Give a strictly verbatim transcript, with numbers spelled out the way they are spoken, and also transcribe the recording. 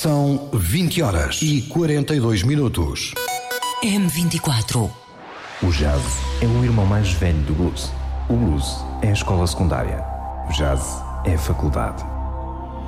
São vinte horas e quarenta e dois minutos. M vinte e quatro. O jazz é o irmão mais velho do blues. O blues é a escola secundária. O jazz é a faculdade.